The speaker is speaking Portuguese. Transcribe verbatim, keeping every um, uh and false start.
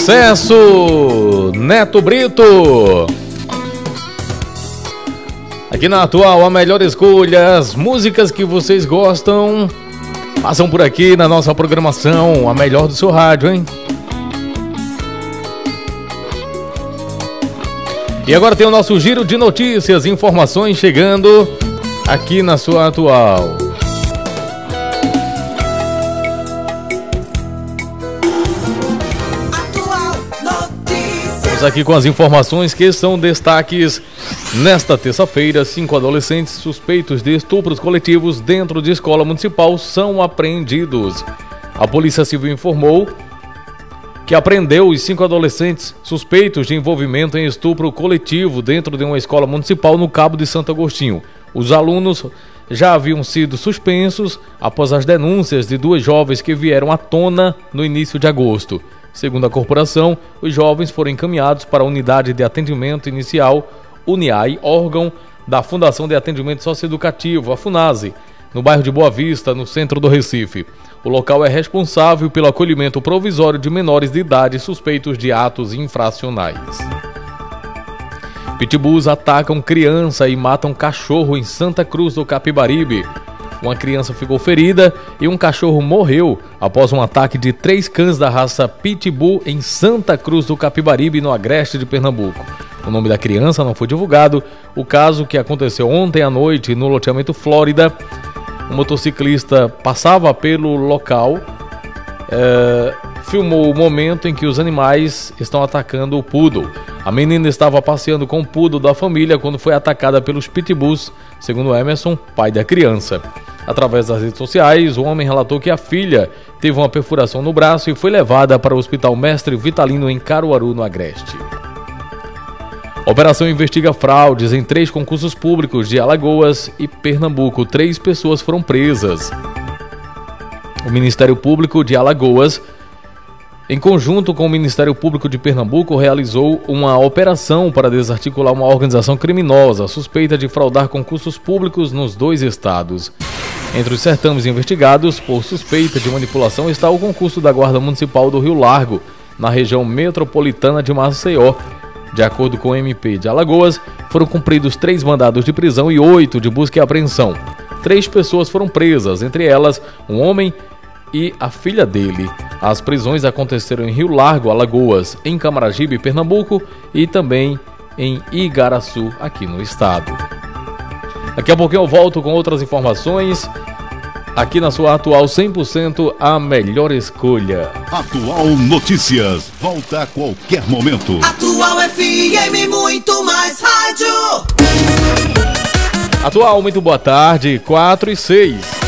sucesso, Neto Brito. Aqui na Atual, a melhor escolha, as músicas que vocês gostam, passam por aqui na nossa programação, a melhor do seu rádio, hein? E agora tem o nosso giro de notícias, informações chegando aqui na sua Atual. Vamos aqui com as informações que são destaques. Nesta terça-feira, cinco adolescentes suspeitos de estupros coletivos dentro de escola municipal são apreendidos. A Polícia Civil informou que apreendeu os cinco adolescentes suspeitos de envolvimento em estupro coletivo dentro de uma escola municipal no Cabo de Santo Agostinho. Os alunos já haviam sido suspensos após as denúncias de duas jovens que vieram à tona no início de agosto. Segundo a corporação, os jovens foram encaminhados para a Unidade de Atendimento Inicial, UNIAI, órgão da Fundação de Atendimento Socioeducativo, a FUNASE, no bairro de Boa Vista, no centro do Recife. O local é responsável pelo acolhimento provisório de menores de idade suspeitos de atos infracionais. Pitbulls atacam criança e matam cachorro em Santa Cruz do Capibaribe. Uma criança ficou ferida e um cachorro morreu após um ataque de três cães da raça Pitbull em Santa Cruz do Capibaribe, no agreste de Pernambuco. O nome da criança não foi divulgado. O caso, que aconteceu ontem à noite no loteamento Flórida, um motociclista passava pelo local, é, filmou o momento em que os animais estão atacando o poodle. A menina estava passeando com o poodle da família quando foi atacada pelos pitbulls, segundo Emerson, pai da criança. Através das redes sociais, o homem relatou que a filha teve uma perfuração no braço e foi levada para o Hospital Mestre Vitalino em Caruaru, no Agreste. A operação investiga fraudes em três concursos públicos de Alagoas e Pernambuco. Três pessoas foram presas. O Ministério Público de Alagoas, em conjunto com o Ministério Público de Pernambuco, realizou uma operação para desarticular uma organização criminosa suspeita de fraudar concursos públicos nos dois estados. Entre os certames investigados por suspeita de manipulação está o concurso da Guarda Municipal do Rio Largo, na região metropolitana de Maceió. De acordo com o M P de Alagoas, foram cumpridos três mandados de prisão e oito de busca e apreensão. Três pessoas foram presas, entre elas um homem e a filha dele. As prisões aconteceram em Rio Largo, Alagoas, em Camaragibe, Pernambuco, e também em Igaraçu, aqui no estado. Daqui a pouquinho eu volto com outras informações, aqui na sua Atual cem por cento, a melhor escolha. Atual Notícias, volta a qualquer momento. Atual F M, muito mais rádio. Atual, muito boa tarde, quatro e seis.